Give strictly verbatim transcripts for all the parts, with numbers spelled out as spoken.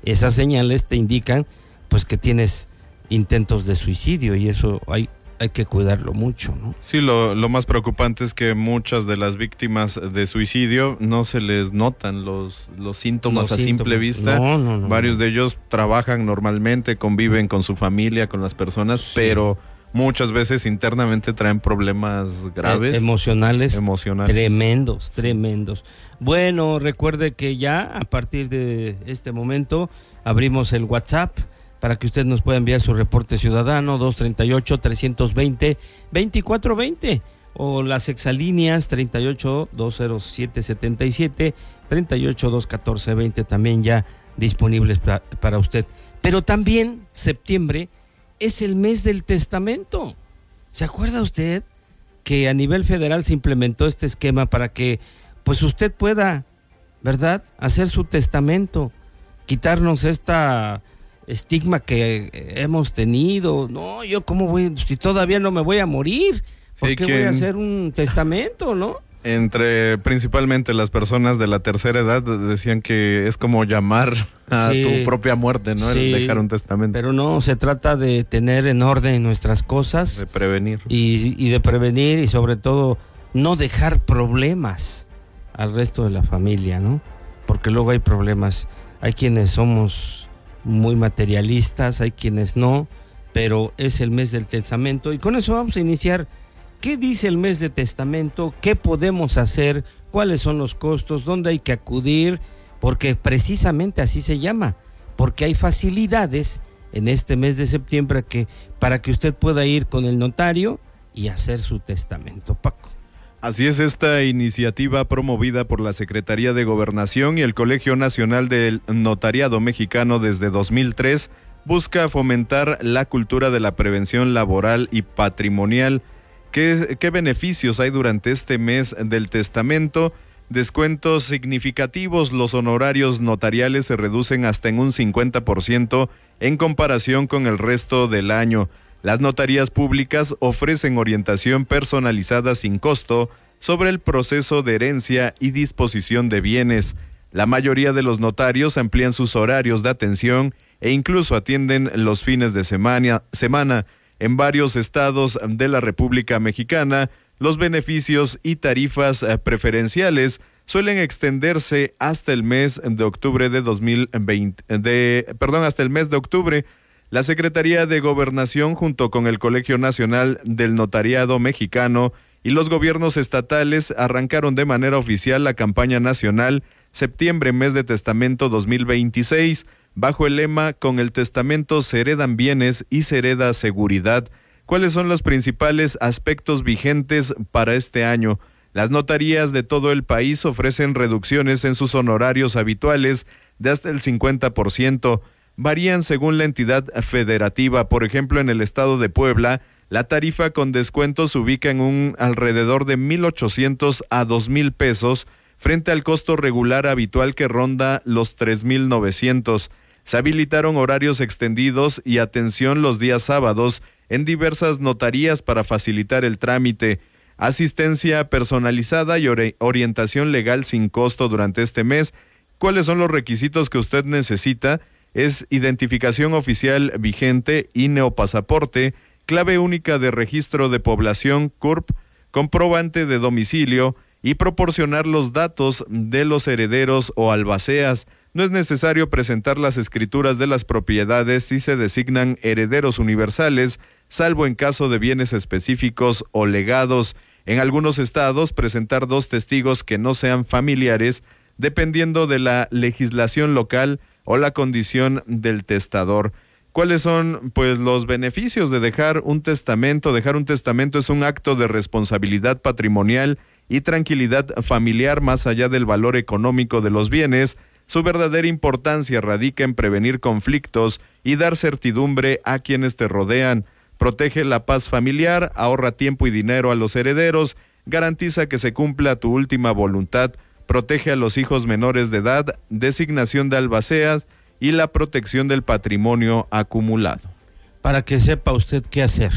esas señales te indican pues que tienes intentos de suicidio y eso hay hay que cuidarlo mucho, ¿no? Sí, lo, lo más preocupante es que muchas de las víctimas de suicidio no se les notan los, los síntomas los a síntomas. simple vista. No, no, no, Varios no. de ellos trabajan normalmente, conviven con su familia, con las personas, sí. pero muchas veces internamente traen problemas graves. Eh, emocionales, emocionales. Tremendos, tremendos. Bueno, recuerde que ya a partir de este momento abrimos el WhatsApp para que usted nos pueda enviar su reporte ciudadano, dos treinta y ocho, trescientos veinte, veinticuatro veinte, o las exalíneas treinta y ocho, doscientos siete, setenta y siete, treinta y ocho, doscientos catorce, veinte, también ya disponibles pa- para usted. Pero también septiembre es el mes del testamento. ¿Se acuerda usted que a nivel federal se implementó este esquema para que pues usted pueda, ¿verdad?, hacer su testamento, quitarnos esta estigma que hemos tenido? No, yo cómo voy, si todavía no me voy a morir, ¿por sí, qué voy a hacer un testamento, no? Entre principalmente las personas de la tercera edad decían que es como llamar a sí, tu propia muerte, ¿no? Sí, el dejar un testamento. Pero no, se trata de tener en orden nuestras cosas. De prevenir. Y, y de prevenir y sobre todo no dejar problemas al resto de la familia, ¿no? Porque luego hay problemas, hay quienes somos muy materialistas, hay quienes no, pero es el mes del testamento y con eso vamos a iniciar. ¿Qué dice el mes de testamento? ¿Qué podemos hacer? ¿Cuáles son los costos? ¿Dónde hay que acudir? Porque precisamente así se llama, porque hay facilidades en este mes de septiembre que, para que usted pueda ir con el notario y hacer su testamento. Paco. Así es, esta iniciativa promovida por la Secretaría de Gobernación y el Colegio Nacional del Notariado Mexicano desde dos mil tres busca fomentar la cultura de la prevención laboral y patrimonial. ¿Qué, qué beneficios hay durante este mes del testamento? Descuentos significativos, los honorarios notariales se reducen hasta en un cincuenta por ciento en comparación con el resto del año. Las notarías públicas ofrecen orientación personalizada sin costo sobre el proceso de herencia y disposición de bienes. La mayoría de los notarios amplían sus horarios de atención e incluso atienden los fines de semana. semana. En varios estados de la República Mexicana, los beneficios y tarifas preferenciales suelen extenderse hasta el mes de octubre de dos mil veinte, de, perdón, hasta el mes de octubre. La Secretaría de Gobernación, junto con el Colegio Nacional del Notariado Mexicano y los gobiernos estatales, arrancaron de manera oficial la campaña nacional Septiembre, Mes de Testamento dos mil veintiséis, bajo el lema "Con el testamento se heredan bienes y se hereda seguridad". ¿Cuáles son los principales aspectos vigentes para este año? Las notarías de todo el país ofrecen reducciones en sus honorarios habituales de hasta el cincuenta por ciento. Varían según la entidad federativa. Por ejemplo, en el estado de Puebla, la tarifa con descuento se ubica en un alrededor de mil ochocientos a dos mil pesos, frente al costo regular habitual que ronda los tres mil novecientos. Se habilitaron horarios extendidos y atención los días sábados en diversas notarías para facilitar el trámite. Asistencia personalizada y ori- orientación legal sin costo durante este mes. ¿Cuáles son los requisitos que usted necesita? Es identificación oficial vigente, I N E o pasaporte, clave única de registro de población, C U R P, comprobante de domicilio y proporcionar los datos de los herederos o albaceas. No es necesario presentar las escrituras de las propiedades si se designan herederos universales, salvo en caso de bienes específicos o legados. En algunos estados, presentar dos testigos que no sean familiares, dependiendo de la legislación local o la condición del testador. ¿Cuáles son, pues, los beneficios de dejar un testamento? Dejar un testamento es un acto de responsabilidad patrimonial y tranquilidad familiar más allá del valor económico de los bienes. Su verdadera importancia radica en prevenir conflictos y dar certidumbre a quienes te rodean. Protege la paz familiar, ahorra tiempo y dinero a los herederos, garantiza que se cumpla tu última voluntad, protege a los hijos menores de edad, designación de albaceas y la protección del patrimonio acumulado. Para que sepa usted qué hacer,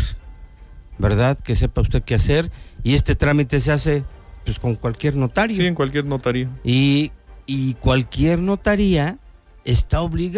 ¿verdad? Que sepa usted qué hacer, y este trámite se hace pues con cualquier notario. Sí, en cualquier notaría. Y, y cualquier notaría está obligada